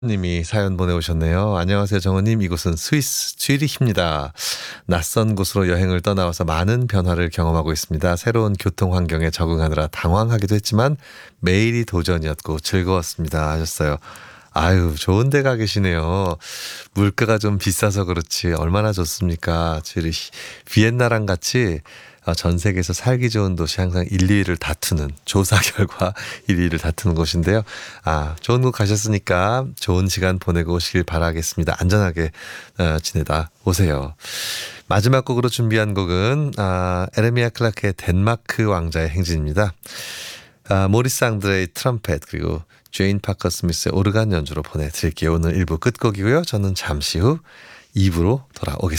님이 사연 보내오셨네요. 안녕하세요, 정은님. 이곳은 스위스 쥐리히입니다. 낯선 곳으로 여행을 떠나와서 많은 변화를 경험하고 있습니다. 새로운 교통 환경에 적응하느라 당황하기도 했지만 매일이 도전이었고 즐거웠습니다. 하셨어요. 아유, 좋은 데 가 계시네요. 물가가 좀 비싸서 그렇지 얼마나 좋습니까? 쥐리히. 비엔나랑 같이 전 세계에서 살기 좋은 도시 항상 1, 2위를 다투는 조사 결과 1위를 다투는 곳인데요. 좋은 곳 가셨으니까 좋은 시간 보내고 오시길 바라겠습니다. 안전하게 지내다 오세요. 마지막 곡으로 준비한 곡은 에르미아 클라크의 덴마크 왕자의 행진입니다. 모리스 앙드레의 트럼펫 그리고 제인 파커 스미스의 오르간 연주로 보내드릴게요. 오늘 1부 끝곡이고요. 저는 잠시 후 2부로 돌아오겠습니다.